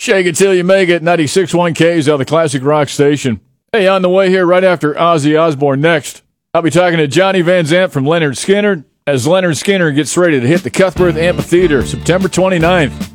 Shake it till you make it. 96.1 K's on the classic rock station. Hey, on the way here right after Ozzy Osbourne next. I'll be talking to Johnny Van Zant from Lynyrd Skynyrd as Lynyrd Skynyrd gets ready to hit the Cuthbert Amphitheater September 29th.